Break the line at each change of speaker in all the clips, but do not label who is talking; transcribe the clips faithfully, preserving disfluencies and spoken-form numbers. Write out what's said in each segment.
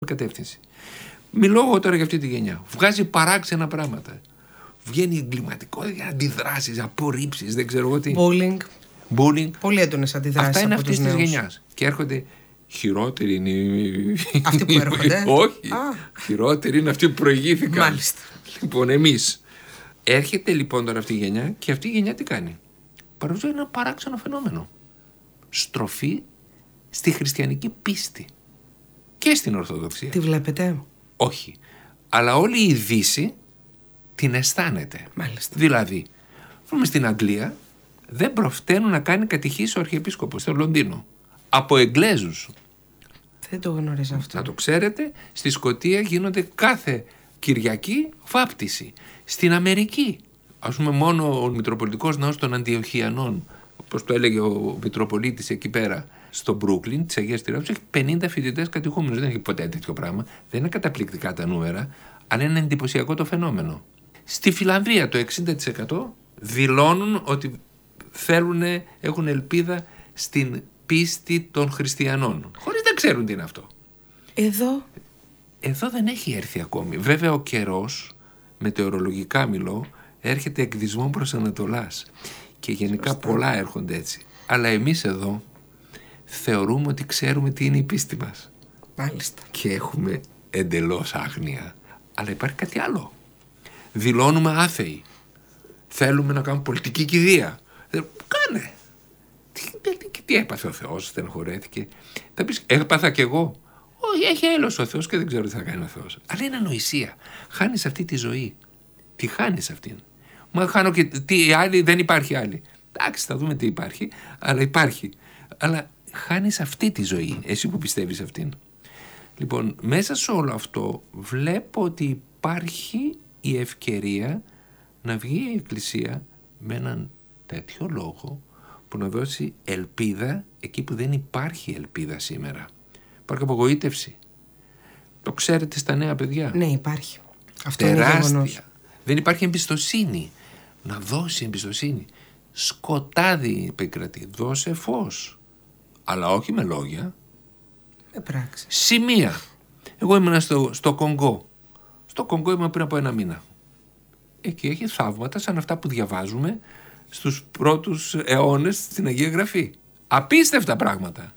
κατεύθυνση. Μιλώ εγώ τώρα για αυτή τη γενιά. Βγάζει παράξενα πράγματα. Βγαίνει εγκληματικότητα, αντιδράσεις, απορρίψεις, δεν ξέρω εγώ τι.
Bullying.
Bullying.
Πολύ έντονες αντιδράσεις.
Αυτά είναι
από
αυτής
τους
της
νέους.
γενιάς. Και έρχονται χειρότεροι είναι.
Αυτοί που έρχονται.
Όχι.
Α.
Χειρότεροι είναι αυτοί που προηγήθηκαν.
Μάλιστα.
Λοιπόν, εμείς. Έρχεται λοιπόν τώρα αυτή η γενιά και αυτή η γενιά τι κάνει. Παρουσιάζει ένα παράξενο φαινόμενο. Στροφή στη χριστιανική πίστη. Και στην Ορθοδοξία.
Τι βλέπετε?
Όχι. Αλλά όλη η Δύση την αισθάνεται.
Μάλιστα.
Δηλαδή, πούμε στην Αγγλία, δεν προφταίνουν να κάνει κατηχήσεις ο Αρχιεπίσκοπος στο Λονδίνο. Από Εγγλέζους.
Δεν το γνωρίζω αυτό.
Να το ξέρετε, στη Σκωτία γίνονται κάθε Κυριακή βάπτιση. Στην Αμερική, ας πούμε, μόνο ο Μητροπολιτικός Ναός των Αντιοχιανών, όπως το έλεγε ο Μητροπολίτης εκεί πέρα, στο Μπρούκλιν, της Αγίας Τριάδος, έχει πενήντα φοιτητές κατηχούμενους. Δεν έχει ποτέ τέτοιο πράγμα. Δεν είναι καταπληκτικά τα νούμερα, αλλά είναι εντυπωσιακό το φαινόμενο. Στη Φιλανδία το εξήντα τοις εκατό δηλώνουν ότι θέλουν, έχουν ελπίδα στην πίστη των χριστιανών. Χωρίς να ξέρουν τι είναι αυτό.
Εδώ.
Εδώ δεν έχει έρθει ακόμη. Βέβαια ο καιρός, μετεωρολογικά μιλώ, έρχεται εκδισμό προς Ανατολάς. Και γενικά Σωστά. πολλά έρχονται έτσι. Αλλά εμείς εδώ θεωρούμε ότι ξέρουμε τι είναι η πίστη μας.
Μάλιστα.
Και έχουμε εντελώς άγνοια. Αλλά υπάρχει κάτι άλλο. Δηλώνουμε άθεοι. Θέλουμε να κάνουμε πολιτική κηδεία. Κάνε. Τι, τι, τι έπαθε ο Θεός, στενοχωρέθηκε. Θα πεις, έπαθα κι εγώ. Όχι, έχει έλεος ο Θεός και δεν ξέρω τι θα κάνει ο Θεός. Αλλά είναι ανοησία. Χάνεις αυτή τη ζωή. Τη χάνεις αυτήν. Μα χάνω και τι άλλη, δεν υπάρχει άλλη. Εντάξει, θα δούμε τι υπάρχει, αλλά υπάρχει. Αλλά χάνεις αυτή τη ζωή, εσύ που πιστεύεις αυτήν. Λοιπόν, μέσα σε όλο αυτό βλέπω ότι υπάρχει η ευκαιρία να βγει η Εκκλησία με έναν τέτοιο λόγο που να δώσει ελπίδα εκεί που δεν υπάρχει ελπίδα σήμερα. Υπάρχει απογοήτευση. Το ξέρετε στα νέα παιδιά.
Ναι, υπάρχει. Αυτό
τεράστια.
Είναι γεγονός.
Δεν υπάρχει εμπιστοσύνη. Να δώσει εμπιστοσύνη. Σκοτάδι επικρατεί. Δώσε φως. Αλλά όχι με λόγια.
Με πράξεις.
Σημεία. Εγώ ήμουν στο, στο Κονγκό. Στο Κονγκό ήμουν πριν από ένα μήνα. Εκεί έχει θαύματα σαν αυτά που διαβάζουμε στους πρώτους αιώνες στην Αγία Γραφή. Απίστευτα πράγματα.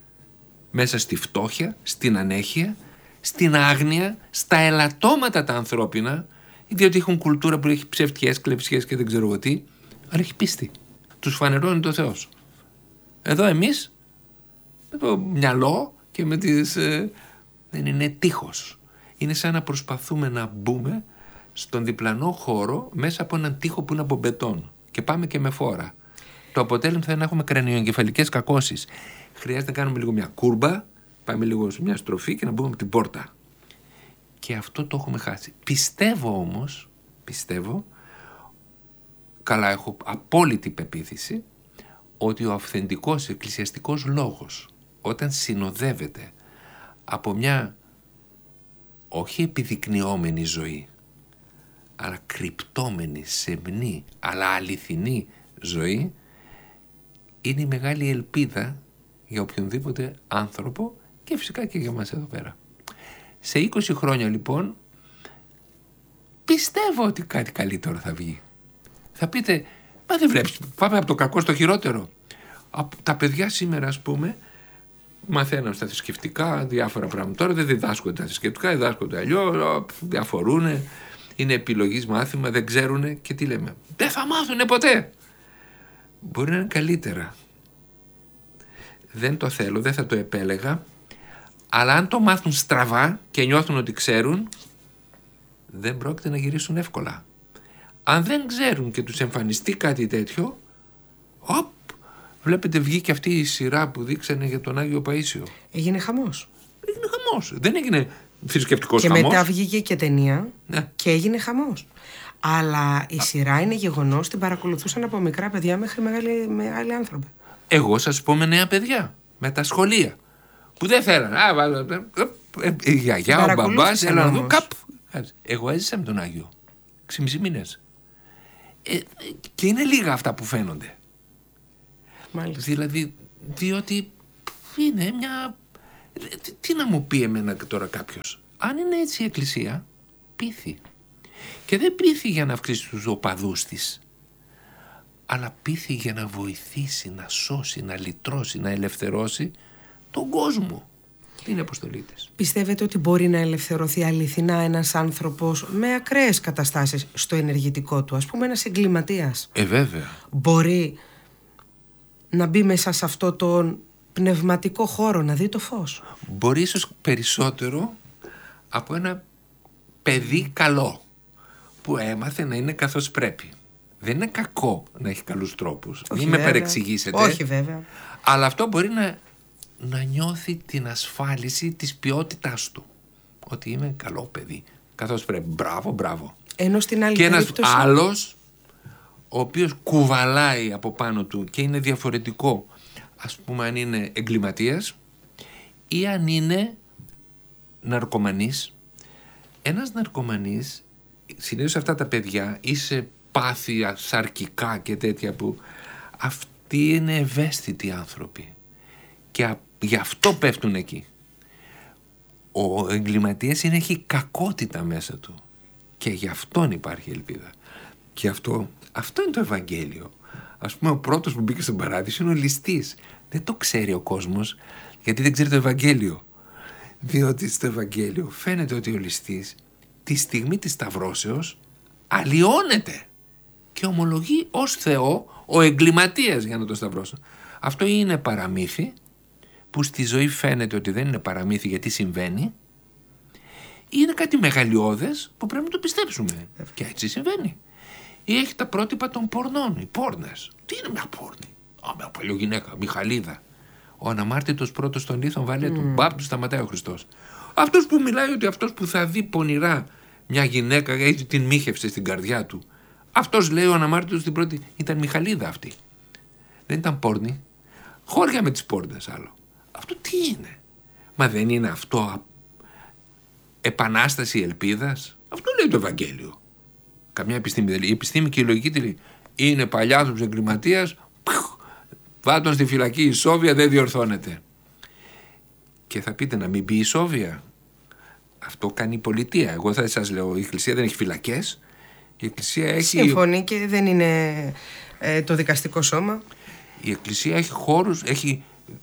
Μέσα στη φτώχεια, στην ανέχεια, στην άγνοια, στα ελαττώματα τα ανθρώπινα, διότι έχουν κουλτούρα που έχει ψευτιές, κλεψιές και δεν ξέρω εγώ τι, αλλά έχει πίστη. Τους φανερώνει το Θεός. Εδώ εμείς, με το μυαλό και με τις... Ε, δεν είναι τείχος. Είναι σαν να προσπαθούμε να μπούμε στον διπλανό χώρο μέσα από έναν τείχο που είναι από μπετόν και πάμε και με φόρα. Το αποτέλεσμα θα είναι να έχουμε κρανιοεγκεφαλικές κακώσεις. Χρειάζεται να κάνουμε λίγο μια κούρμπα, πάμε λίγο σε μια στροφή και να μπούμε από την πόρτα. Και αυτό το έχουμε χάσει. Πιστεύω όμως, πιστεύω, καλά έχω απόλυτη πεποίθηση, ότι ο αυθεντικός εκκλησιαστικός λόγος, όταν συνοδεύεται από μια όχι επιδεικνυόμενη ζωή, αλλά κρυπτόμενη, σεμνή, αλλά αληθινή ζωή, είναι η μεγάλη ελπίδα για οποιονδήποτε άνθρωπο και φυσικά και για μας εδώ πέρα. Σε είκοσι χρόνια λοιπόν πιστεύω ότι κάτι καλύτερο θα βγει. Θα πείτε, μα δεν βλέπεις, πάμε από το κακό στο χειρότερο. Τα παιδιά σήμερα, ας πούμε, μαθαίνουν στα θρησκευτικά διάφορα πράγματα. Τώρα δεν διδάσκονται τα θρησκευτικά, διδάσκονται αλλιώς, διαφορούν, είναι επιλογής μάθημα, δεν ξέρουν και τι λέμε. Δεν θα μάθουν ποτέ. Μπορεί να είναι καλύτερα. Δεν το θέλω, δεν θα το επέλεγα, αλλά αν το μάθουν στραβά και νιώθουν ότι ξέρουν, δεν πρόκειται να γυρίσουν εύκολα. Αν δεν ξέρουν και τους εμφανιστεί κάτι τέτοιο, οπ, βλέπετε βγήκε αυτή η σειρά που δείξανε για τον Άγιο Παΐσιο.
Έγινε χαμός.
Έγινε χαμός. Δεν έγινε θρησκευτικός
και
χαμός.
Και μετά βγήκε και ταινία,
ναι.
Και έγινε χαμός. Αλλά η σειρά είναι γεγονός, την παρακολουθούσαν από μικρά παιδιά μέχρι μεγάλοι, μεγάλοι άνθρωποι.
Εγώ σας πω με νέα παιδιά, με τα σχολεία, που δεν θέλανε. Η γιαγιά, ο μπαμπάς, έλα να δω, καπ. Εγώ έζησα με τον Άγιο, έξι και μισή μήνες. Ε, και είναι λίγα αυτά που φαίνονται.
Μάλιστα.
Δηλαδή, διότι είναι μια Τι, τι να μου πει εμένα τώρα κάποιος? Αν είναι έτσι η Εκκλησία, πείθει. Και δεν πείθει για να αυξήσει τους οπαδούς της, αλλά πείθει για να βοηθήσει, να σώσει, να λυτρώσει, να ελευθερώσει τον κόσμο. Είναι αποστολή της.
Πιστεύετε ότι μπορεί να ελευθερωθεί αληθινά ένας άνθρωπος με ακραίες καταστάσεις στο ενεργητικό του, ας πούμε ένας εγκληματίας?
Ε, βέβαια.
Μπορεί να μπει μέσα σε αυτό τον πνευματικό χώρο, να δει το φως?
Μπορεί ίσως περισσότερο από ένα παιδί καλό που έμαθε να είναι καθώς πρέπει. Δεν είναι κακό να έχει καλούς τρόπους.
Όχι,
Μην με
βέβαια.
παρεξηγήσετε.
Όχι βέβαια.
Αλλά αυτό μπορεί να, να νιώθει την ασφάλιση της ποιότητάς του. Ότι είμαι καλό παιδί, καθώς πρέπει. Μπράβο, μπράβο.
Ενώ στην άλλη
Και ένας
περίπτωση...
άλλος, ο οποίος κουβαλάει από πάνω του και είναι διαφορετικό, ας πούμε αν είναι εγκληματίας ή αν είναι ναρκωμανής. Ένας ναρκωμανής, συνήθως αυτά τα παιδιά ή σε πάθεια σαρκικά και τέτοια, που αυτοί είναι ευαίσθητοι άνθρωποι και α, γι' αυτό πέφτουν εκεί. Ο εγκληματίας είναι, έχει κακότητα μέσα του και γι' αυτόν υπάρχει ελπίδα. Και αυτό, αυτό είναι το Ευαγγέλιο. Ας πούμε, ο πρώτος που μπήκε στον παράδεισο είναι ο ληστής. Δεν το ξέρει ο κόσμος, γιατί δεν ξέρει το Ευαγγέλιο. Διότι στο Ευαγγέλιο φαίνεται ότι ο ληστής τη στιγμή της σταυρώσεως αλλοιώνεται και ομολογεί ως Θεό ο εγκληματίας για να το σταυρώσω. Αυτό είναι παραμύθι που στη ζωή φαίνεται ότι δεν είναι παραμύθι γιατί συμβαίνει, είναι κάτι μεγαλειώδες που πρέπει να το πιστέψουμε. Και έτσι συμβαίνει. Ή έχει τα πρότυπα των πορνών, οι πόρνες. Τι είναι μια πόρνη? Α, μια παλιογυναίκα, Μιχαλίδα. Ο αναμάρτητος πρώτος των λίθων βάλε mm. του μπαπ, του σταματάει ο Χριστός. Αυτός που μιλάει ότι αυτός που θα δει πονηρά μια γυναίκα, έτσι την μύχευσε στην καρδιά του. Αυτός, λέει ο αναμάρτητος την πρώτη, ήταν Μιχαλίδα αυτή. Δεν ήταν πόρνη. Χώρια με τις πόρνες άλλο. Αυτό τι είναι? Μα δεν είναι αυτό επανάσταση ελπίδας? Αυτό λέει το Ευαγγέλιο. Καμιά επιστήμη δεν λέει. Η επιστήμη και η λογική τι λέει? Είναι παλιάτος εγκληματίας, βάτον στη φυλακή, η Σόβια δεν διορθώνεται. Και θα πείτε να μην μπει η Σόβια. Αυτό κάνει η πολιτεία. Εγώ θα σας λέω, η Εκκλησία δεν έχει φυλακές. Η Εκκλησία έχει...
Συμφωνεί και δεν είναι ε, το δικαστικό σώμα.
Η Εκκλησία έχει χώρους, έχει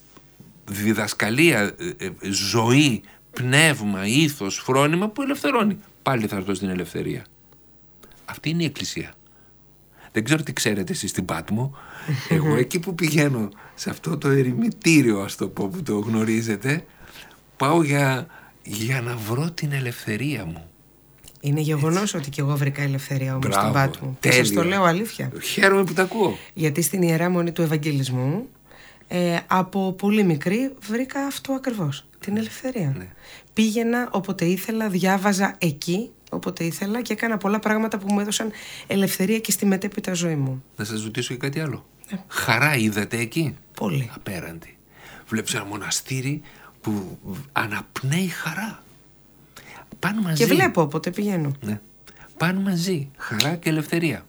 διδασκαλία, ε, ε, ζωή, πνεύμα, ήθος, φρόνημα που ελευθερώνει. Πάλι θα έρθω στην ελευθερία. Αυτή είναι η Εκκλησία. Δεν ξέρω τι ξέρετε εσείς στην Πάτμο. Εγώ εκεί που πηγαίνω, σε αυτό το ερημητήριο, ας το πω, που το γνωρίζετε, πάω για, για να βρω την ελευθερία μου.
Είναι γεγονός ότι και εγώ βρήκα ελευθερία όμως στην Πάτμο. Και σας το λέω αλήθεια.
Χαίρομαι που τα ακούω.
Γιατί στην Ιερά Μονή του Ευαγγελισμού, ε, από πολύ μικρή, βρήκα αυτό ακριβώς. Την ελευθερία. Ναι. Πήγαινα όποτε ήθελα, διάβαζα εκεί όποτε ήθελα και έκανα πολλά πράγματα που μου έδωσαν ελευθερία και στη μετέπειτα ζωή μου. Να
σας ρωτήσω και κάτι άλλο. Ε. Χαρά είδατε εκεί?
Πολύ.
Απέραντη. Βλέπεις ένα μοναστήρι που αναπνέει χαρά. Πάνε μαζί.
Και βλέπω όποτε πηγαίνω.
Ναι. Πάνε μαζί. Χαρά και ελευθερία.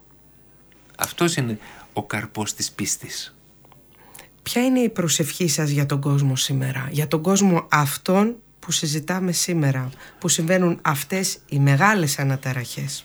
Αυτός είναι ο καρπός της πίστης.
Ποια είναι η προσευχή σας για τον κόσμο σήμερα? Για τον κόσμο αυτόν που συζητάμε σήμερα, που συμβαίνουν αυτές οι μεγάλες αναταραχές.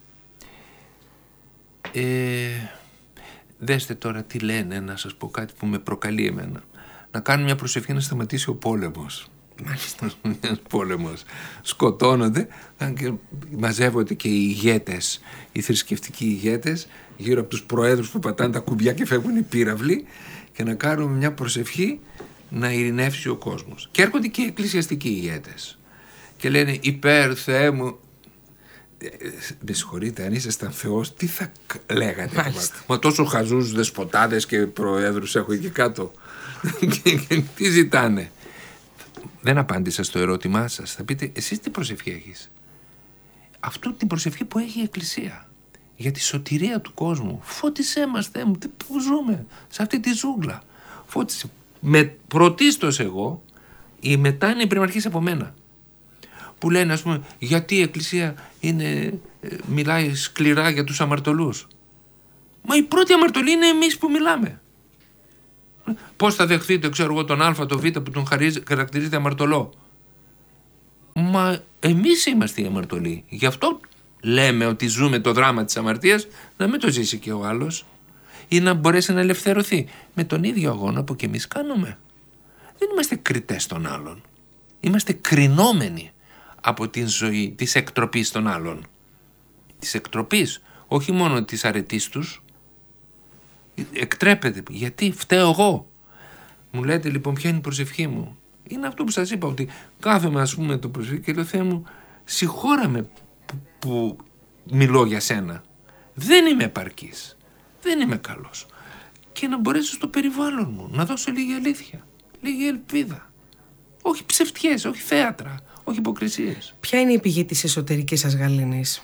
Ε, δέστε τώρα τι λένε, να σας πω κάτι που με προκαλεί εμένα. Να κάνουν μια προσευχή να σταματήσει ο πόλεμος.
Μάλιστα.
Ένας πόλεμος. Σκοτώνονται, και μαζεύονται και οι ηγέτες, οι θρησκευτικοί ηγέτες, γύρω από τους προέδρους που πατάνε τα κουμπιά και φεύγουν οι πύραυλοι, και να κάνουμε μια προσευχή να ειρηνεύσει ο κόσμος. Και έρχονται και οι εκκλησιαστικοί ηγέτες και λένε υπέρ Θεέ μου. Με συγχωρείτε, αν ήσασταν Θεός, τι θα λέγατε? Μα τόσο χαζούς δεσποτάδες και προέδρους έχω εκεί κάτω. Τι ζητάνε? Δεν απάντησα στο ερώτημά σας. Θα πείτε εσείς τι προσευχή έχεις? Αυτό την προσευχή που έχει η Εκκλησία για τη σωτηρία του κόσμου. Φώτισέ μας, Θεέ μου, πού ζούμε σε αυτή τη ζούγκλα? Φώτισε. Με πρωτίστως εγώ, η μετάνοια πρέπει να αρχίσει από μένα. Που λένε, ας πούμε, γιατί η Εκκλησία είναι, μιλάει σκληρά για τους αμαρτωλούς. Μα η πρώτη αμαρτωλή είναι εμείς που μιλάμε. Πώς θα δεχθείτε, ξέρω εγώ, τον Α, τον Β που τον χαρακτηρίζεται αμαρτωλό? Μα εμείς είμαστε οι αμαρτωλοί. Γι' αυτό λέμε ότι ζούμε το δράμα της αμαρτίας, να μην το ζήσει και ο άλλος, ή να μπορέσει να ελευθερωθεί. Με τον ίδιο αγώνα που και εμείς κάνουμε. Δεν είμαστε κριτές των άλλων. Είμαστε κρινόμενοι από την ζωή της εκτροπής των άλλων. Της εκτροπής, όχι μόνο της αρετής τους. Εκτρέπεται. Γιατί φταίω εγώ. Μου λέτε λοιπόν ποια είναι η προσευχή μου? Είναι αυτό που σας είπα, ότι κάθομαι ας πούμε το προσευχή και λέω, Θεέ μου, συγχώραμε που, που μιλώ για σένα. Δεν είμαι επαρκής. Δεν είμαι καλός. Και να μπορέσω στο περιβάλλον μου να δώσω λίγη αλήθεια, λίγη ελπίδα. Όχι ψευτιές, όχι θέατρα, όχι υποκρισίες.
Ποια είναι η πηγή της εσωτερικής σας γαλήνης?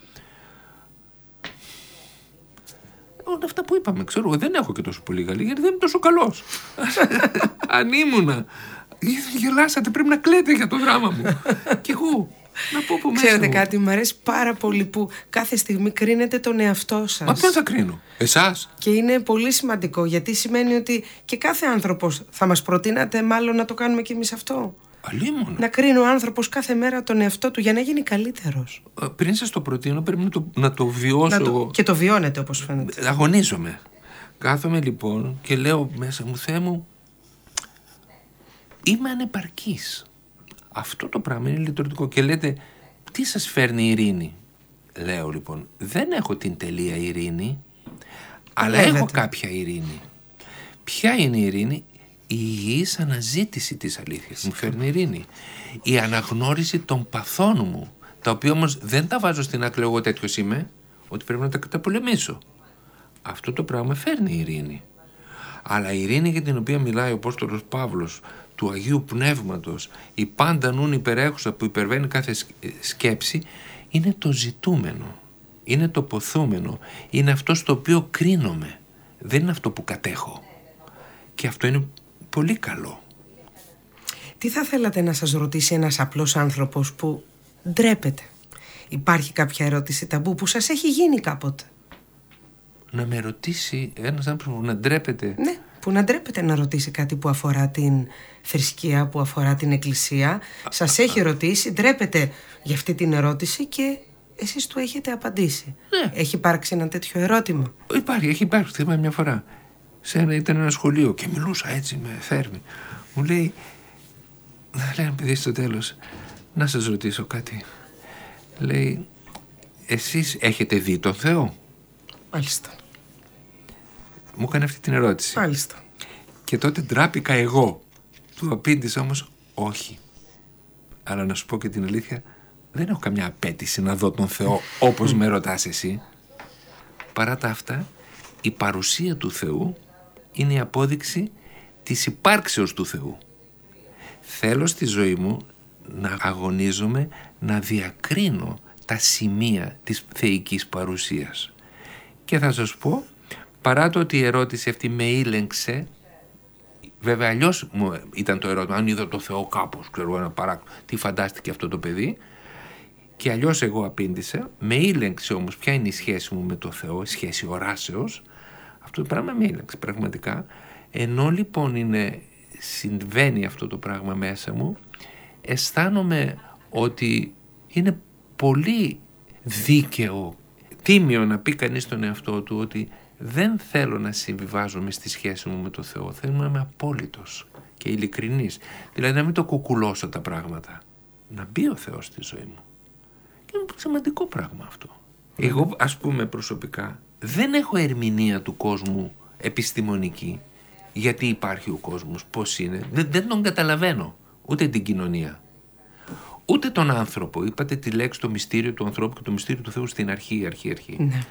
Όλα αυτά που είπαμε, ξέρω, δεν έχω και τόσο πολύ γαλήνη, γιατί δεν είμαι τόσο καλός. Αν ήμουνα, γελάσατε, πρέπει να κλαίτε για το δράμα μου. Κι εγώ. Να πω από μέσα.
Ξέρετε
μου.
κάτι, μου αρέσει πάρα πολύ που κάθε στιγμή κρίνετε τον εαυτό σας.
Μα ποιον θα κρίνω? Εσάς?
Και είναι πολύ σημαντικό, γιατί σημαίνει ότι και κάθε άνθρωπος, θα μας προτείνατε μάλλον να το κάνουμε κι εμείς αυτό.
Αλίμονα.
Να κρίνει ο άνθρωπος κάθε μέρα τον εαυτό του για να γίνει καλύτερος.
Ε, πριν σας το προτείνω, πρέπει να το, να το βιώσω
Να το,
εγώ.
και το βιώνετε όπως φαίνεται.
Αγωνίζομαι. Κάθομαι λοιπόν και λέω μέσα μου, Θεέ μου, είμαι ανεπαρκής. Αυτό το πράγμα είναι λειτουργικό. Και λέτε, τι σας φέρνει η ειρήνη? Λέω λοιπόν, δεν έχω την τελεία ειρήνη, αλλά
Λέγατε.
έχω κάποια ειρήνη. Ποια είναι η ειρήνη? Η υγιής αναζήτηση της αλήθειας μου φέρνει ειρήνη. Η αναγνώριση των παθών μου, τα οποία όμως δεν τα βάζω στην άκρη, εγώ τέτοιος είμαι, ότι πρέπει να τα καταπολεμήσω. Αυτό το πράγμα φέρνει ειρήνη. Αλλά η ειρήνη για την οποία μιλάει ο Απόστολος Παύλος, του Αγίου Πνεύματος, η πάντα νουν υπερέχουσα που υπερβαίνει κάθε σκέψη, είναι το ζητούμενο, είναι το ποθούμενο, είναι αυτό στο οποίο κρίνομαι, δεν είναι αυτό που κατέχω. Και αυτό είναι πολύ καλό.
Τι θα θέλατε να σας ρωτήσει ένας απλός άνθρωπος που ντρέπεται? Υπάρχει κάποια ερώτηση ταμπού που σας έχει γίνει κάποτε?
Να με ρωτήσει ένας άνθρωπος που να ντρέπεται?
Ναι, που να ντρέπεται να ρωτήσει κάτι που αφορά την θρησκεία, που αφορά την εκκλησία. Σας έχει ρωτήσει, ντρέπεται για αυτή την ερώτηση και εσείς του έχετε απαντήσει.
Ναι.
Έχει υπάρξει ένα τέτοιο ερώτημα?
Υπάρχει, έχει υπάρξει. Θυμάμαι μια φορά. Σε ένα, ήταν ένα σχολείο και μιλούσα έτσι με θέρμη. Μου λέει, λέει ένα παιδί στο τέλος, να σας ρωτήσω κάτι. Λέει, εσείς έχετε δει τον Θεό?
Μάλιστα.
Μου έκανε αυτή την ερώτηση.
Μάλιστα.
Και τότε ντράπηκα εγώ. Του απήντησα όμως όχι. Αλλά να σου πω και την αλήθεια, δεν έχω καμιά απέτηση να δω τον Θεό όπως με ρωτάς εσύ. Παρά τα αυτά, η παρουσία του Θεού είναι η απόδειξη της υπάρξεως του Θεού. Θέλω στη ζωή μου να αγωνίζομαι, να διακρίνω τα σημεία της θεϊκής παρουσίας. Και θα σας πω, παρά το ότι η ερώτηση αυτή με ήλεγξε, βέβαια αλλιώς μου ήταν το ερώτημα, αν είδα το Θεό κάπως, ξέρω ένα παράκονο, τι φαντάστηκε αυτό το παιδί, και αλλιώς εγώ απήντησα, με ήλεγξε όμως ποια είναι η σχέση μου με το Θεό, η σχέση οράσεως, αυτό το πράγμα με ήλεγξε πραγματικά. Ενώ λοιπόν είναι, συμβαίνει αυτό το πράγμα μέσα μου, αισθάνομαι ότι είναι πολύ δίκαιο, τίμιο να πει κανείς στον εαυτό του ότι δεν θέλω να συμβιβάζομαι στη σχέση μου με το Θεό. Θέλω να είμαι απόλυτος και ειλικρινής. Δηλαδή να μην το κουκουλώσω τα πράγματα. Να μπει ο Θεός στη ζωή μου. Και είναι σημαντικό πράγμα αυτό. Εγώ ας πούμε προσωπικά δεν έχω ερμηνεία του κόσμου επιστημονική. Γιατί υπάρχει ο κόσμος, πώς είναι. Δεν, δεν τον καταλαβαίνω. Ούτε την κοινωνία. Ούτε τον άνθρωπο. Είπατε τη λέξη το μυστήριο του ανθρώπου και το μυστήριο του Θεού στην αρχή, αρχή, αρχή.
Ναι.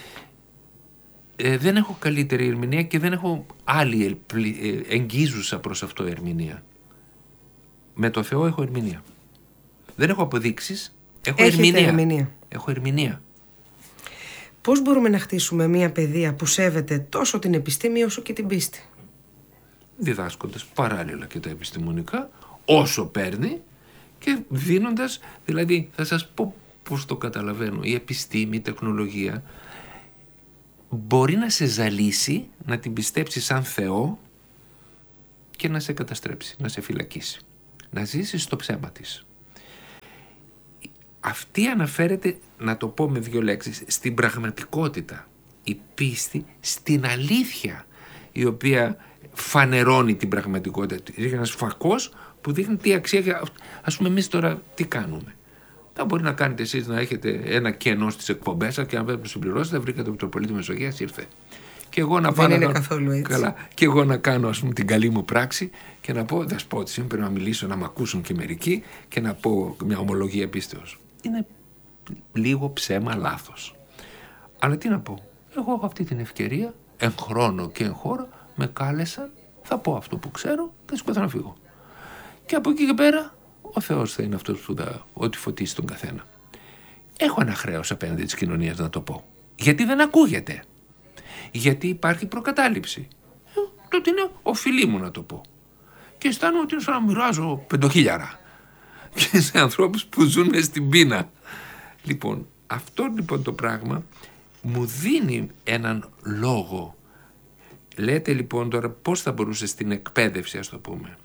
Ε, δεν έχω καλύτερη ερμηνεία και δεν έχω άλλη ελπλη, ε, εγγίζουσα προς αυτό ερμηνεία. Με το Θεό έχω ερμηνεία. Δεν έχω αποδείξεις, έχω
Έχετε
ερμηνεία.
ερμηνεία.
Έχω ερμηνεία.
Πώς μπορούμε να χτίσουμε μια παιδεία που σέβεται τόσο την επιστήμη όσο και την πίστη?
Διδάσκοντας παράλληλα και τα επιστημονικά όσο παίρνει και δίνοντας, δηλαδή θα σας πω πώς το καταλαβαίνω. Η επιστήμη, η τεχνολογία μπορεί να σε ζαλίσει, να την πιστέψεις σαν Θεό και να σε καταστρέψει, να σε φυλακίσει. Να ζήσεις στο ψέμα της. Αυτή αναφέρεται, να το πω με δύο λέξεις, στην πραγματικότητα. Η πίστη στην αλήθεια, η οποία φανερώνει την πραγματικότητα. Είναι ένας φακός που δείχνει τι αξία. Ας πούμε, εμείς τώρα τι κάνουμε. Θα μπορεί να κάνετε εσείς να έχετε ένα κενό στις εκπομπές σας και να το συμπληρώσετε, βρήκατε από το πολίτη Μεσογείας, ήρθε. Και εγώ να
Δεν
πάω
είναι
να...
καθόλου έτσι.
Καλά. Και εγώ να κάνω, ας πούμε, την καλή μου πράξη και να πω δεσπότης, πρέπει να μιλήσω, να μ' ακούσουν και μερικοί και να πω μια ομολογία πίστεως. Είναι λίγο ψέμα, λάθος. Αλλά τι να πω. Εγώ έχω αυτή την ευκαιρία, εν χρόνο και εν χώρο, με κάλεσαν, θα πω αυτό που ξέρω και σηκώθω να φύγω. Και από εκεί και πέρα, ο Θεός θα είναι αυτός που θα ό,τι φωτίσει τον καθένα. Έχω ένα χρέος απέναντι της κοινωνίας να το πω. Γιατί δεν ακούγεται. Γιατί υπάρχει προκατάληψη. Ε, τότε είναι οφειλή μου να το πω. Και αισθάνομαι ότι είναι σαν να μοιράζω πεντοχίλιαρα. Και σε ανθρώπους που ζουν στην πείνα. Λοιπόν, αυτό λοιπόν το πράγμα μου δίνει έναν λόγο. Λέτε λοιπόν τώρα πώς θα μπορούσε στην εκπαίδευση, ας το πούμε.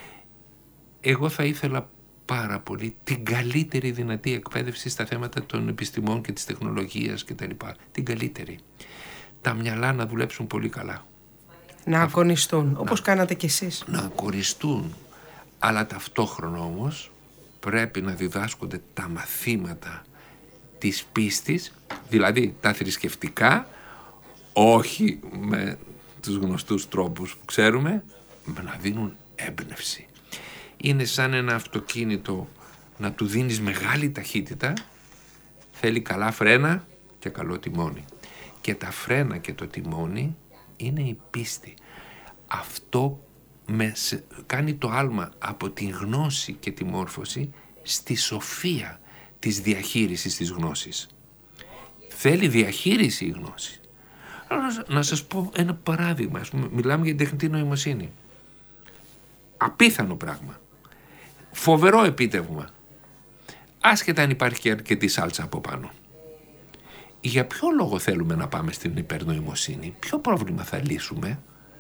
Εγώ θα ήθελα πάρα πολύ την καλύτερη δυνατή εκπαίδευση στα θέματα των επιστημών και της τεχνολογίας και τα λοιπά. Την καλύτερη. Τα μυαλά να δουλέψουν πολύ καλά.
Να ακονιστούν, όπως να, κάνατε κι εσείς.
Να ακοριστούν. Αλλά ταυτόχρονα όμως πρέπει να διδάσκονται τα μαθήματα της πίστης, δηλαδή τα θρησκευτικά, όχι με τους γνωστούς τρόπους που ξέρουμε, να δίνουν έμπνευση. Είναι σαν ένα αυτοκίνητο να του δίνεις μεγάλη ταχύτητα, θέλει καλά φρένα και καλό τιμόνι. Και τα φρένα και το τιμόνι είναι η πίστη. Αυτό με κάνει το άλμα από την γνώση και τη μόρφωση στη σοφία της διαχείρισης της γνώσης. Θέλει διαχείριση η γνώση. Να σας πω ένα παράδειγμα. Ας πούμε, μιλάμε για την τεχνητή νοημοσύνη. Απίθανο πράγμα. Φοβερό επίτευγμα. Άσχετα αν υπάρχει και αρκετή σάλτσα από πάνω. Για ποιο λόγο θέλουμε να πάμε στην υπερνοημοσύνη? Ποιο πρόβλημα θα λύσουμε?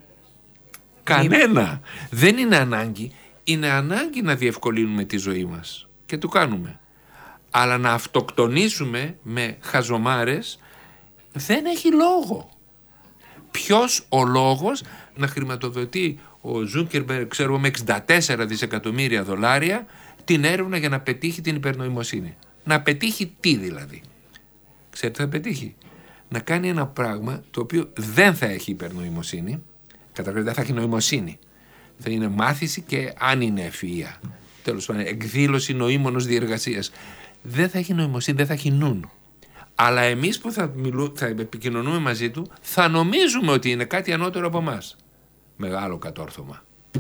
Κανένα. Δεν είναι ανάγκη. Είναι ανάγκη να διευκολύνουμε τη ζωή μας. Και το κάνουμε. Αλλά να αυτοκτονήσουμε με χαζομάρες δεν έχει λόγο. Ποιος ο λόγος να χρηματοδοτεί ο Ζούκερμπεργκ, ξέρω, με εξήντα τέσσερα δισεκατομμύρια δολάρια την έρευνα για να πετύχει την υπερνοημοσύνη? Να πετύχει τι δηλαδή? Ξέρετε, θα πετύχει να κάνει ένα πράγμα το οποίο δεν θα έχει υπερνοημοσύνη. Καταρχάς δεν θα έχει νοημοσύνη. Θα είναι μάθηση και αν είναι ευφυΐα. Τέλος πάντων, εκδήλωση νοήμονος διεργασίας. Δεν θα έχει νοημοσύνη, δεν θα έχει νουν. Αλλά εμείς που θα, μιλού, θα επικοινωνούμε μαζί του θα νομίζουμε ότι είναι κάτι ανώτερο από εμάς. Μεγάλο κατόρθωμα.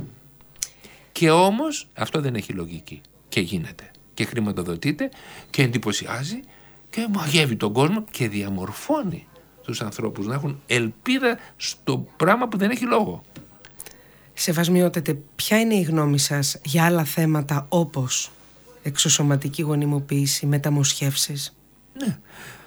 Και όμως αυτό δεν έχει λογική. Και γίνεται. Και χρηματοδοτείται και εντυπωσιάζει και μαγεύει τον κόσμο και διαμορφώνει τους ανθρώπους να έχουν ελπίδα στο πράγμα που δεν έχει λόγο.
Σεβασμιότατε, ποια είναι η γνώμη σας για άλλα θέματα όπως εξωσωματική γονιμοποίηση, μεταμοσχεύσεις?
Ναι.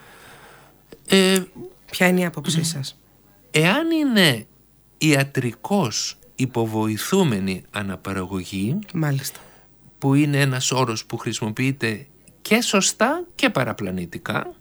Ε,
ποια είναι η άποψή σας?
Εάν είναι ιατρικώς υποβοηθούμενη αναπαραγωγή,
μάλιστα,
που είναι ένας όρος που χρησιμοποιείται και σωστά και παραπλανητικά,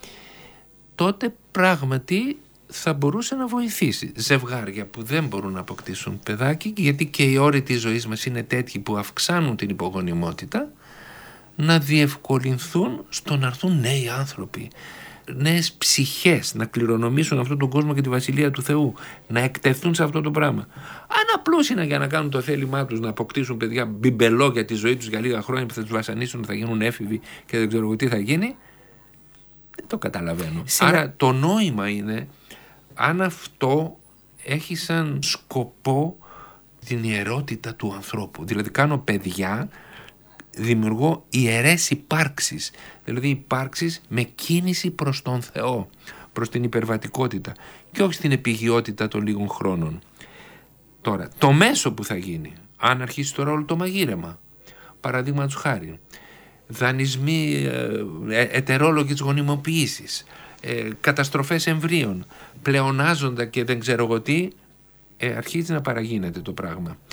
τότε πράγματι θα μπορούσε να βοηθήσει ζευγάρια που δεν μπορούν να αποκτήσουν παιδάκι, γιατί και οι όροι της ζωής μας είναι τέτοιοι που αυξάνουν την υπογονιμότητα, να διευκολυνθούν στο να έρθουν νέοι άνθρωποι, νέες ψυχές, να κληρονομήσουν αυτόν τον κόσμο και τη βασιλεία του Θεού, να εκτεθούν σε αυτό το πράγμα. Αν απλώς είναι για να κάνουν το θέλημά τους, να αποκτήσουν παιδιά μπιμπελό για τη ζωή τους για λίγα χρόνια που θα τους βασανίσουν, θα γίνουν έφηβοι και δεν ξέρω τι θα γίνει, δεν το καταλαβαίνω. Συνα... Άρα το νόημα είναι αν αυτό έχει σαν σκοπό την ιερότητα του ανθρώπου. Δηλαδή κάνω παιδιά, δημιουργώ ιερές υπάρξεις, δηλαδή υπάρξεις με κίνηση προς τον Θεό, προς την υπερβατικότητα και όχι στην επιγειότητα των λίγων χρόνων. Τώρα, το μέσο που θα γίνει, αν αρχίσει τώρα όλο το μαγείρεμα, παραδείγματος χάρη, δανεισμοί, ε, ετερόλογες γονιμοποιήσεις, ε, καταστροφές εμβρίων, πλεονάζοντα και δεν ξέρω εγώ τι, ε, αρχίζει να παραγίνεται το πράγμα.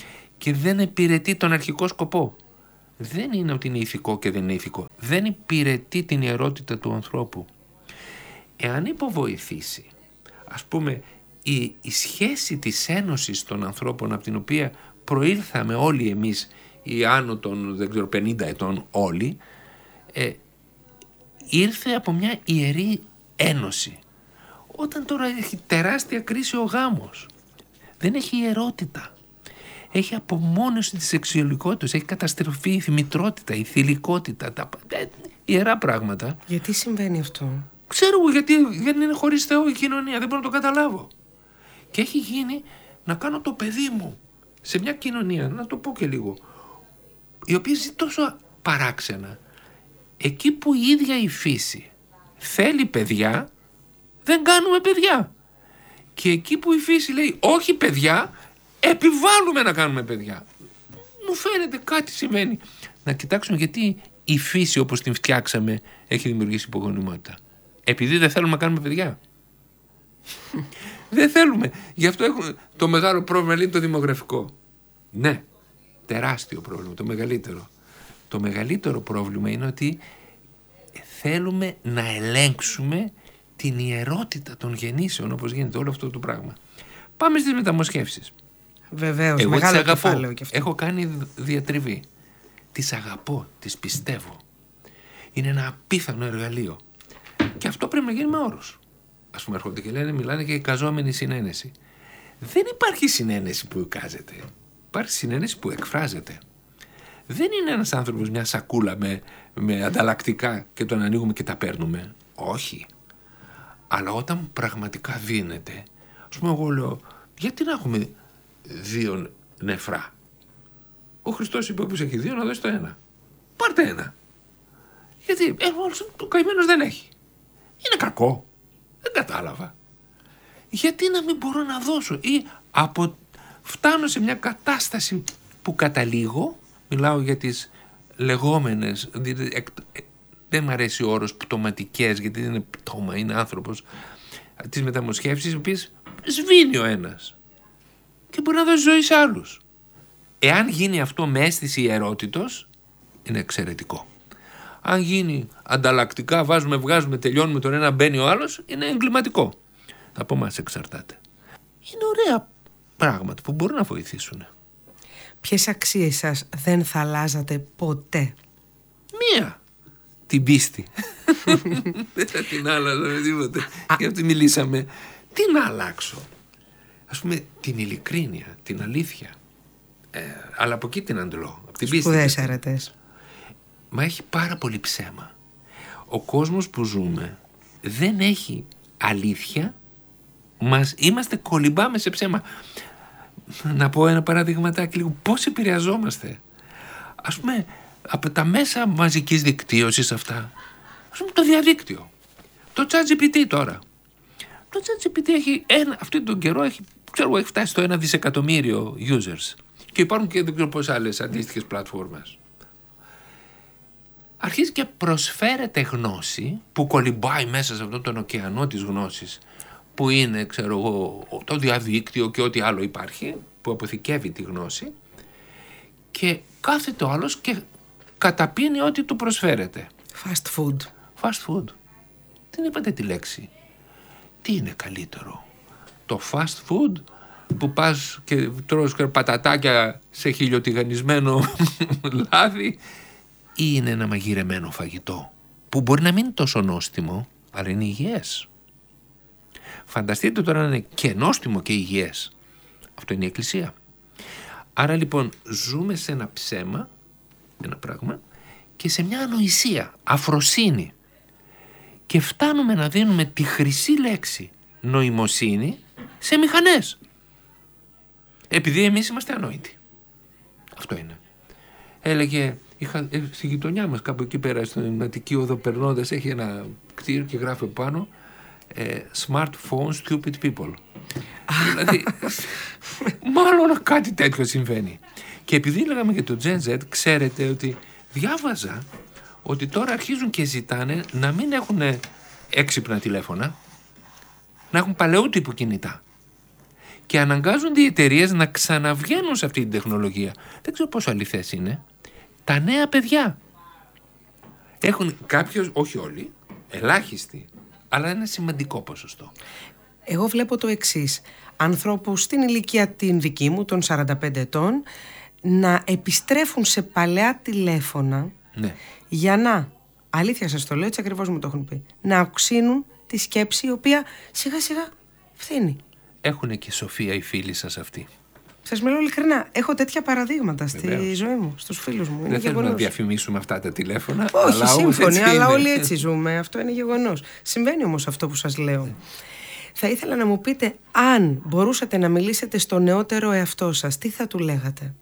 και δεν υπηρετεί τον αρχικό σκοπό. Δεν είναι ότι είναι ηθικό και δεν είναι ηθικό. Δεν υπηρετεί την ιερότητα του ανθρώπου. Εάν υποβοηθήσει, ας πούμε, η, η σχέση της ένωσης των ανθρώπων από την οποία προήλθαμε όλοι εμείς, οι άνω των δεν ξέρω, πενήντα ετών όλοι, ε, ήρθε από μια ιερή ένωση. Όταν τώρα έχει τεράστια κρίση ο γάμος, δεν έχει ιερότητα. Έχει απομόνωση της σεξουαλικότητας, έχει καταστροφή η μητρότητα, η θηλυκότητα, τα ε, ιερά πράγματα.
Γιατί συμβαίνει αυτό?
Ξέρω εγώ γιατί δεν είναι χωρίς Θεό η κοινωνία, δεν μπορώ να το καταλάβω. Και έχει γίνει να κάνω το παιδί μου σε μια κοινωνία, να το πω και λίγο, η οποία ζει τόσο παράξενα. Εκεί που η ίδια η φύση θέλει παιδιά, δεν κάνουμε παιδιά. Και εκεί που η φύση λέει όχι παιδιά, επιβάλλουμε να κάνουμε παιδιά. Μου φαίνεται κάτι συμβαίνει. Να κοιτάξουμε γιατί η φύση όπως την φτιάξαμε έχει δημιουργήσει υπογονιμότητα. Επειδή δεν θέλουμε να κάνουμε παιδιά. Δεν θέλουμε. Γι' αυτό έχουμε το μεγάλο πρόβλημα είναι το δημογραφικό. Ναι, τεράστιο πρόβλημα, το μεγαλύτερο. Το μεγαλύτερο πρόβλημα είναι ότι θέλουμε να ελέγξουμε την ιερότητα των γεννήσεων όπως γίνεται όλο αυτό το πράγμα. Πάμε στις μεταμοσχεύσεις.
Βεβαίως,
εγώ
μεγάλο
τις αγαπώ.
κεφάλαιο και αυτό.
Έχω κάνει διατριβή. Τις αγαπώ, τις πιστεύω. Είναι ένα απίθανο εργαλείο. Και αυτό πρέπει να γίνει με όρους. Ας πούμε, έρχονται και λένε, μιλάνε για εικαζόμενη συνένεση. Δεν υπάρχει συνένεση που εικάζεται. Υπάρχει συνένεση που εκφράζεται. Δεν είναι ένας άνθρωπος μια σακούλα με, με ανταλλακτικά και τον ανοίγουμε και τα παίρνουμε. Όχι. Αλλά όταν πραγματικά δίνεται, ας πούμε, εγώ λέω, γιατί να έχουμε δύο νεφρά? Ο Χριστός είπε πως έχει δύο, να δώσει το ένα. Πάρτε ένα. Γιατί ε, ο καημένος δεν έχει. Είναι κακό. Δεν κατάλαβα. Γιατί να μην μπορώ να δώσω? Ή από, φτάνω σε μια κατάσταση που καταλήγω, μιλάω για τις λεγόμενες, δεν μ' αρέσει ο όρος πτωματικές, γιατί δεν είναι πτώμα, είναι άνθρωπος, τις μεταμοσχεύσεις, οι οποίες σβήνει ο ένας και μπορεί να δώσει ζωή σε άλλους. Εάν γίνει αυτό με αίσθηση ιερότητος, είναι εξαιρετικό. Αν γίνει ανταλλακτικά, βάζουμε, βγάζουμε, τελειώνουμε τον ένα, μπαίνει ο άλλος, είναι εγκληματικό. Από εμάς εξαρτάται. Είναι ωραία πράγματα που μπορούν να βοηθήσουν.
Ποιες αξίες σας δεν θα αλλάζατε ποτέ?
Μία. Την πίστη. Δεν θα την άλλαζα με τίποτε. Για αυτή μιλήσαμε. Τι να αλλάξω? Ας πούμε την ειλικρίνεια, την αλήθεια. Ε, αλλά από εκεί την αντλώ. Από την πίστη.
Σπουδαίες αρετές.
Μα έχει πάρα πολύ ψέμα. Ο κόσμος που ζούμε δεν έχει αλήθεια. Μας, είμαστε κολυμπάμε σε ψέμα. Να πω ένα παραδειγματάκι λίγο. Πώς επηρεαζόμαστε? Ας πούμε από τα μέσα μαζικής δικτύωσης αυτά. Ας πούμε το διαδίκτυο. Το ChatGPT τώρα. Το ChatGPT έχει ένα, αυτόν τον καιρό έχει, ξέρω, έχει φτάσει στο ένα δισεκατομμύριο users. Και υπάρχουν και δεν ξέρω πώς άλλες αντίστοιχες πλατφόρμες. Αρχίζει και προσφέρεται γνώση που κολυμπάει μέσα σε αυτόν τον ωκεανό της γνώσης, που είναι, ξέρω εγώ, το διαδίκτυο και ό,τι άλλο υπάρχει, που αποθηκεύει τη γνώση, και κάθεται ο άλλος και καταπίνει ό,τι του προσφέρεται.
Fast food.
Fast food. Δεν είπατε τη λέξη. Τι είναι καλύτερο? Το fast food που πας και τρως πατατάκια σε χιλιοτιγανισμένο λάδι, ή είναι ένα μαγειρεμένο φαγητό που μπορεί να μην είναι τόσο νόστιμο, αλλά είναι υγιές? Φανταστείτε τώρα να είναι και νόστιμο και υγιές. Αυτό είναι η Εκκλησία. Άρα λοιπόν ζούμε σε ένα ψέμα, ένα πράγμα, και σε μια ανοησία, αφροσύνη. Και φτάνουμε να δίνουμε τη χρυσή λέξη νοημοσύνη σε μηχανές. Επειδή εμείς είμαστε ανόητοι. Αυτό είναι. Έλεγε, είχα, στη γειτονιά μας κάπου εκεί πέρα, στην Αττική Οδό περνώντας, έχει ένα κτίριο και γράφει πάνω ε, Smartphone Stupid People. Δηλαδή, μάλλον κάτι τέτοιο συμβαίνει. Και επειδή λέγαμε για το Gen Z, ξέρετε ότι διάβαζα ότι τώρα αρχίζουν και ζητάνε να μην έχουν έξυπνα τηλέφωνα, να έχουν παλαιού τύπου κινητά. και αναγκάζονται οι εταιρείες να ξαναβγαίνουν σε αυτή την τεχνολογία. Δεν ξέρω πόσο αληθές είναι. Τα νέα παιδιά έχουν κάποιος, όχι όλοι, ελάχιστοι, αλλά ένα σημαντικό ποσοστό.
Εγώ βλέπω το εξής. Ανθρώπους στην ηλικία την δική μου, των σαράντα πέντε ετών, να επιστρέφουν σε παλαιά τηλέφωνα, ναι, για να, αλήθεια σας το λέω, έτσι ακριβώς μου το έχουν πει, να οξύνουν τη σκέψη η οποία σιγά σιγά φθήνει.
Έχουνε και σοφία οι φίλοι σας αυτοί.
Σας μιλώ ειλικρινά. Έχω τέτοια παραδείγματα στη Βεβαίως. ζωή μου, στους φίλους μου.
Δεν θέλουμε να διαφημίσουμε αυτά τα τηλέφωνα.
Όχι,
αλλά
σύμφωνοι, αλλά όλοι έτσι ζούμε. Αυτό είναι γεγονός. Συμβαίνει όμως αυτό που σας λέω. Mm. Θα ήθελα να μου πείτε, αν μπορούσατε να μιλήσετε στο νεότερο εαυτό σας, τι θα του λέγατε?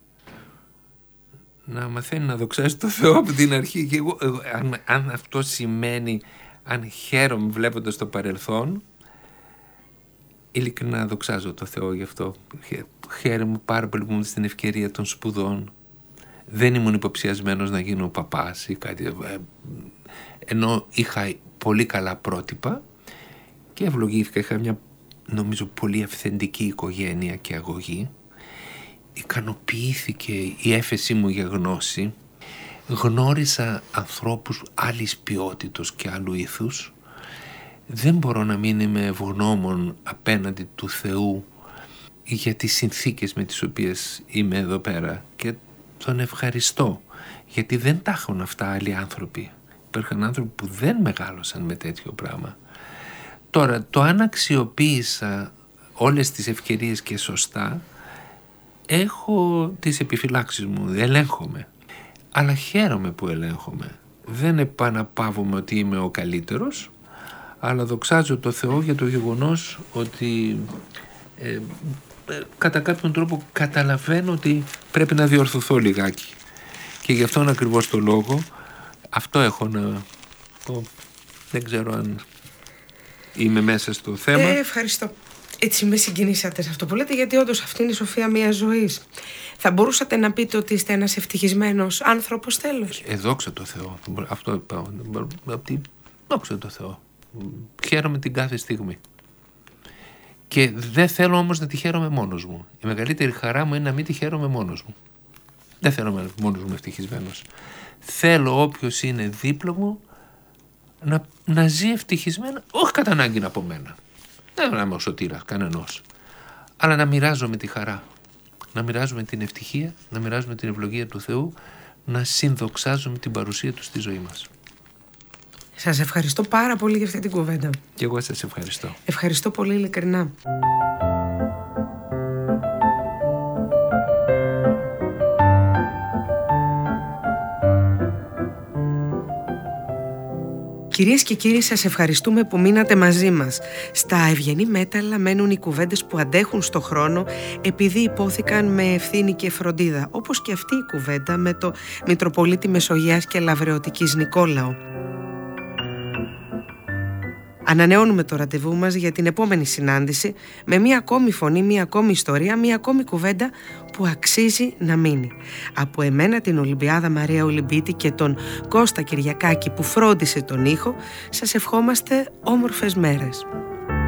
Να μαθαίνει να δοξάζει το Θεό από την αρχή. Και εγώ, εγώ, αν, αν αυτό σημαίνει, αν χαίρομαι βλέποντας το παρελθόν, ειλικρινά δοξάζω το Θεό γι' αυτό. Χαίρομαι πάρα πολύ που ήμουν στην ευκαιρία των σπουδών. Δεν ήμουν υποψιασμένος να γίνω παπάς ή κάτι. Ενώ είχα πολύ καλά πρότυπα και ευλογήθηκα. Είχα μια, νομίζω, πολύ αυθεντική οικογένεια και αγωγή. Ικανοποιήθηκε η έφεσή μου για γνώση. Γνώρισα ανθρώπους άλλης ποιότητος και άλλου ήθους. Δεν μπορώ να μην είμαι ευγνώμων απέναντι του Θεού για τις συνθήκες με τις οποίες είμαι εδώ πέρα και τον ευχαριστώ, γιατί δεν τα έχουν αυτά άλλοι άνθρωποι. Υπήρχαν άνθρωποι που δεν μεγάλωσαν με τέτοιο πράγμα. Τώρα, το αν αξιοποίησα όλες τις ευκαιρίες και σωστά, έχω τις επιφυλάξεις μου, ελέγχομαι. Αλλά χαίρομαι που ελέγχομαι. Δεν επαναπαύομαι ότι είμαι ο καλύτερος, αλλά δοξάζω το Θεό για το γεγονός ότι ε, ε, κατά κάποιον τρόπο καταλαβαίνω ότι πρέπει να διορθωθώ λιγάκι. Και γι' αυτόν ακριβώς το λόγο αυτό έχω να πω. Δεν ξέρω αν είμαι μέσα στο θέμα.
Ε, ευχαριστώ. Έτσι με συγκινήσατε σε αυτό που λέτε, γιατί όντως αυτή είναι η σοφία μιας ζωής. Θα μπορούσατε να πείτε ότι είστε ένας ευτυχισμένος άνθρωπος τέλος?
Ε, δόξα τω Θεώ. Αυτό είπα. Δόξα τω Θεώ. Χαίρομαι την κάθε στιγμή. Και δεν θέλω όμως να τη χαίρομαι μόνος μου. Η μεγαλύτερη χαρά μου είναι να μην τη χαίρομαι μόνος μου. Δεν θέλω να είμαι μόνος μου ευτυχισμένος. Θέλω όποιος είναι δίπλα μου να, να ζει ευτυχισμένα, όχι κατά ανάγκη από μένα. Δεν είμαι ο σωτήρας κανενός. Αλλά να μοιράζομαι τη χαρά. Να μοιράζομαι την ευτυχία, να μοιράζομαι την ευλογία του Θεού, να συνδοξάζομαι την παρουσία του στη ζωή μας.
Σας ευχαριστώ πάρα πολύ για αυτή την κουβέντα.
Και εγώ σας ευχαριστώ.
Ευχαριστώ πολύ ειλικρινά. Κυρίες και κύριοι, σας ευχαριστούμε που μείνατε μαζί μας. Στα ευγενή μέταλλα μένουν οι κουβέντες που αντέχουν στο χρόνο επειδή υπόθηκαν με ευθύνη και φροντίδα, όπως και αυτή η κουβέντα με το Μητροπολίτη Μεσογείας και Λαβρεωτικής Νικόλαο. Ανανεώνουμε το ραντεβού μας για την επόμενη συνάντηση με μία ακόμη φωνή, μία ακόμη ιστορία, μία ακόμη κουβέντα που αξίζει να μείνει. Από εμένα, την Ολυμπιάδα Μαρία Ολυμπίτη, και τον Κώστα Κυριακάκη που φρόντισε τον ήχο, σας ευχόμαστε όμορφες μέρες.